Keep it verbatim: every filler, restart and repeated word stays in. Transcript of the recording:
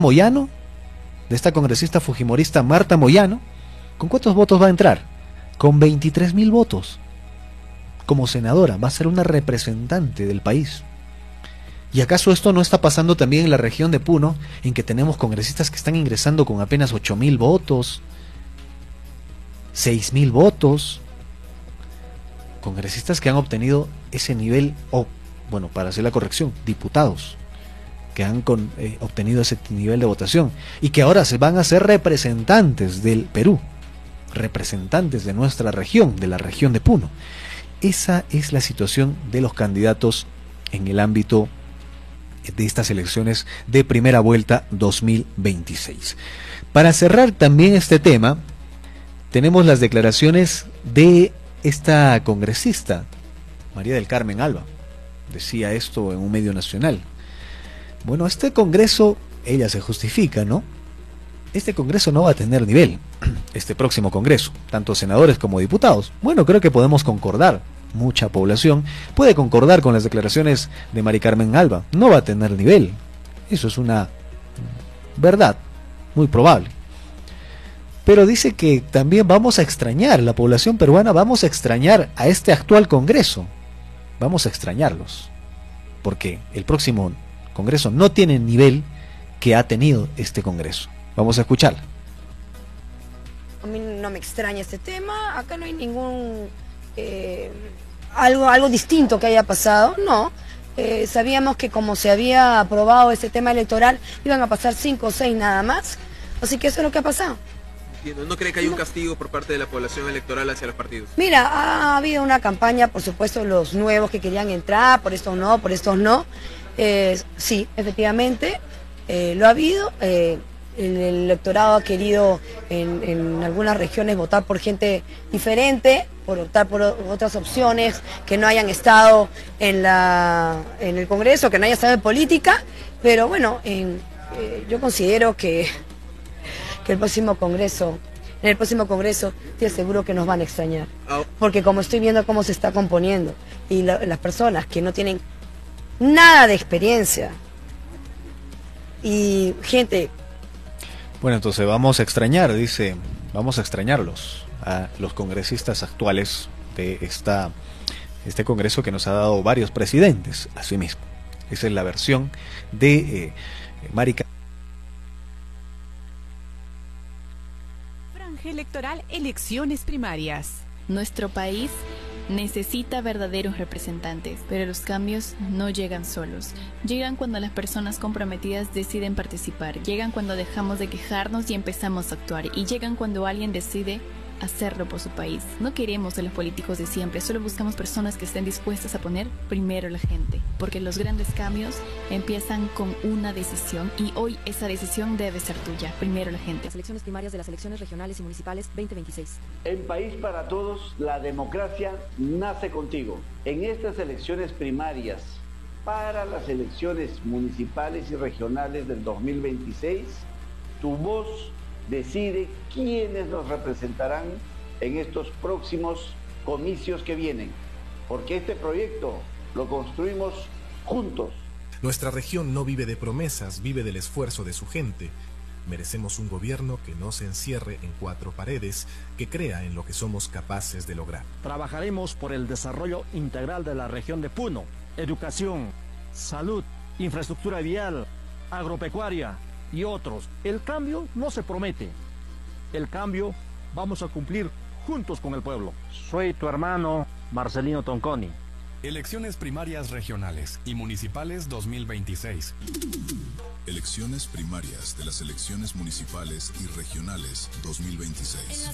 Moyano, de esta congresista fujimorista Marta Moyano, ¿con cuántos votos va a entrar? Con veintitrés mil votos. Como senadora, va a ser una representante del país. ¿Y acaso esto no está pasando también en la región de Puno, en que tenemos congresistas que están ingresando con apenas ocho mil votos, seis mil votos? Congresistas que han obtenido ese nivel, o, bueno, para hacer la corrección, diputados que han con, eh, obtenido ese nivel de votación y que ahora se van a ser representantes del Perú, representantes de nuestra región, de la región de Puno. Esa es la situación de los candidatos en el ámbito de estas elecciones de primera vuelta dos mil veintiséis. Para cerrar también este tema, tenemos las declaraciones de esta congresista, María del Carmen Alba. Decía esto en un medio nacional. Bueno, este Congreso, ella se justifica, ¿no? Este Congreso no va a tener nivel, este próximo Congreso, tanto senadores como diputados. Bueno, creo que podemos concordar, mucha población puede concordar con las declaraciones de María Carmen Alba. No va a tener nivel, eso es una verdad muy probable. Pero dice que también vamos a extrañar, la población peruana vamos a extrañar a este actual Congreso. Vamos a extrañarlos, porque el próximo Congreso no tiene el nivel que ha tenido este Congreso. Vamos a escucharla. A mí no me extraña este tema, acá no hay ningún eh, algo, algo distinto que haya pasado, no. Eh, sabíamos que como se había aprobado este tema electoral, iban a pasar cinco o seis nada más, así que eso es lo que ha pasado. Entiendo. ¿No cree que hay un castigo por parte de la población electoral hacia los partidos? Mira, ha habido una campaña, por supuesto, los nuevos que querían entrar, por estos no, por estos no. Eh, sí, efectivamente, eh, lo ha habido. Eh, el, el electorado ha querido en, en algunas regiones votar por gente diferente, por optar por otras opciones que no hayan estado en, la, en el Congreso, que no hayan estado en política, pero bueno, en, eh, yo considero que, que el próximo Congreso, en el próximo Congreso, te aseguro que nos van a extrañar, porque como estoy viendo cómo se está componiendo, y la, las personas que no tienen nada de experiencia y gente. Bueno, entonces vamos a extrañar, dice, vamos a extrañarlos, a los congresistas actuales de esta, este Congreso que nos ha dado varios presidentes, así mismo. Esa es la versión de eh, Marica. Franja electoral, elecciones primarias. Nuestro país necesita verdaderos representantes, pero los cambios no llegan solos. Llegan cuando las personas comprometidas deciden participar, llegan cuando dejamos de quejarnos y empezamos a actuar, y llegan cuando alguien decide hacerlo por su país. No queremos a los políticos de siempre, solo buscamos personas que estén dispuestas a poner primero a la gente, porque los grandes cambios empiezan con una decisión, y hoy esa decisión debe ser tuya, primero la gente. Las elecciones primarias de las elecciones regionales y municipales veinte veintiséis. En País para Todos, la democracia nace contigo. En estas elecciones primarias para las elecciones municipales y regionales del dos mil veintiséis, tu voz decide quiénes nos representarán en estos próximos comicios que vienen, porque este proyecto lo construimos juntos. Nuestra región no vive de promesas, vive del esfuerzo de su gente. Merecemos un gobierno que no se encierre en cuatro paredes, que crea en lo que somos capaces de lograr. Trabajaremos por el desarrollo integral de la región de Puno, educación, salud, infraestructura vial, agropecuaria y otros. El cambio no se promete. El cambio vamos a cumplir juntos con el pueblo. Soy tu hermano Marcelino Tonconi. Elecciones primarias regionales y municipales dos mil veintiséis. Elecciones primarias de las elecciones municipales y regionales dos mil veintiséis.